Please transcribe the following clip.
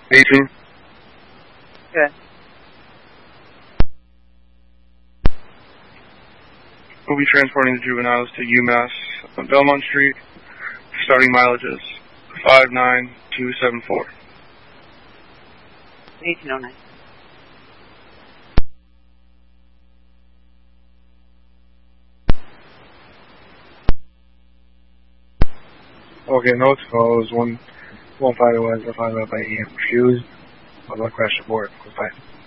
18. Good. We'll be transporting the juveniles to UMass on Belmont Street. Starting mileage is 59274. 1809. Okay, notes follows 115 was 5 by EM refused. I'll crash the board. Goodbye.